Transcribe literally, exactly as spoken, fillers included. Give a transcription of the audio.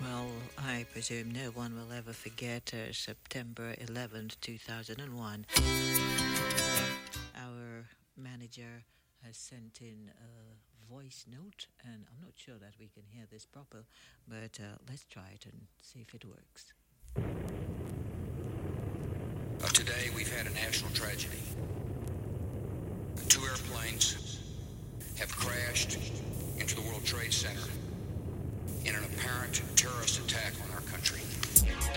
Well, I presume no one will ever forget uh, September eleventh, two thousand one. Our manager has sent in a voice note, and I'm not sure that we can hear this proper, but uh, let's try it and see if it works. Uh, today, we've had a national tragedy. Two airplanes have crashed into the World Trade Center in an apparent terrorist attack on our country.